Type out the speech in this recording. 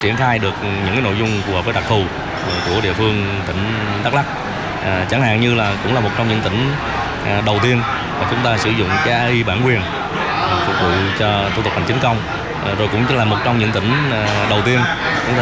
triển khai được những cái nội dung phù hợp với đặc thù của địa phương tỉnh Đắk Lắk. Chẳng hạn như là cũng là một trong những tỉnh đầu tiên mà chúng ta sử dụng cái AI bản quyền phục vụ cho thủ tục hành chính công, rồi cũng là một trong những tỉnh đầu tiên chúng ta